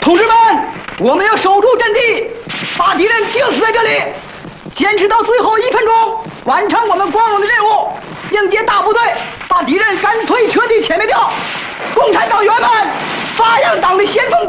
同志们，我们要守住阵地，把敌人钉死在这里，坚持到最后1分钟，完成我们光荣的任务，迎接大部队，把敌人干脆彻底歼灭掉。共产党员们，发扬党的先锋